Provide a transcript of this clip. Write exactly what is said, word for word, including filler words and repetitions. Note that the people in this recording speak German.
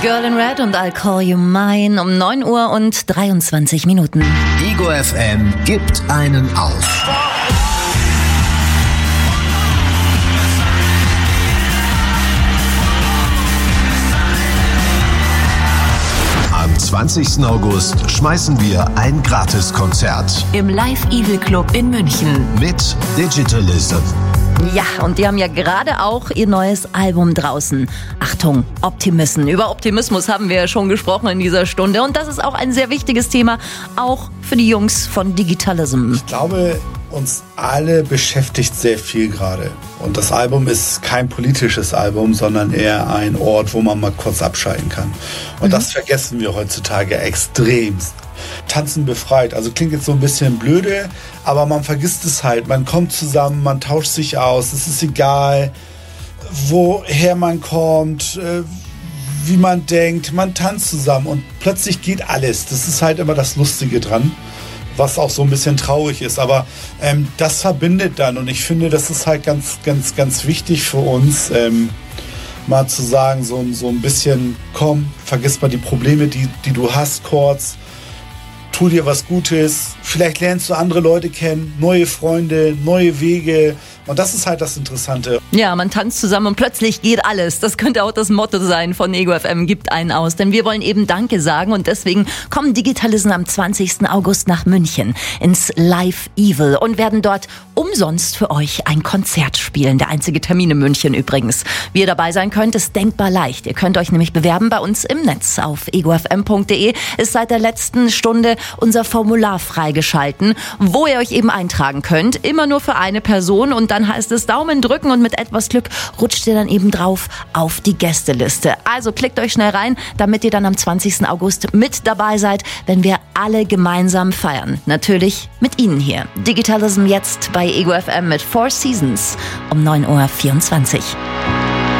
Girl in Red und I'll Call You Mine um neun Uhr und dreiundzwanzig Minuten. Ego F M gibt einen auf. Am zwanzigsten August schmeißen wir ein Gratiskonzert Im Live Evil Club in München. mit Digitalism. Ja, und die haben ja gerade auch ihr neues Album draußen. Achtung, Optimism. Über Optimismus haben wir ja schon gesprochen in dieser Stunde. Und das ist auch ein sehr wichtiges Thema, auch für die Jungs von Digitalism. Ich glaube, uns alle beschäftigt sehr viel gerade. Und das Album ist kein politisches Album, sondern eher ein Ort, wo man mal kurz abschalten kann. Und mhm. das vergessen wir heutzutage extremst. Tanzen befreit. Also klingt jetzt so ein bisschen blöde, aber man vergisst es halt. Man kommt zusammen, man tauscht sich aus. Es ist egal, woher man kommt, wie man denkt. Man tanzt zusammen und plötzlich geht alles. Das ist halt immer das Lustige dran, was auch so ein bisschen traurig ist. Aber ähm, das verbindet dann. Und ich finde, das ist halt ganz, ganz, ganz wichtig für uns, ähm, mal zu sagen, so, so ein bisschen, komm, vergiss mal die Probleme, die, die du hast, kurz. Tu dir was Gutes, vielleicht lernst du andere Leute kennen, neue Freunde, neue Wege. Und das ist halt das Interessante. Ja, man tanzt zusammen und plötzlich geht alles. Das könnte auch das Motto sein von Ego F M, gibt einen aus. Denn wir wollen eben Danke sagen und deswegen kommen Digitalism am zwanzigsten August nach München ins Live Evil und werden dort umsonst für euch ein Konzert spielen. Der einzige Termin in München übrigens. Wie ihr dabei sein könnt, ist denkbar leicht. Ihr könnt euch nämlich bewerben bei uns im Netz. Auf ego f m punkt d e ist seit der letzten Stunde unser Formular freigeschalten, wo ihr euch eben eintragen könnt. Immer nur für eine Person und dann heißt es Daumen drücken und mit etwas Glück rutscht ihr dann eben drauf auf die Gästeliste. Also klickt euch schnell rein, damit ihr dann am zwanzigsten August mit dabei seid, wenn wir alle gemeinsam feiern. Natürlich mit Ihnen hier. Digitalism jetzt bei Ego F M mit Four Seasons um neun Uhr vierundzwanzig.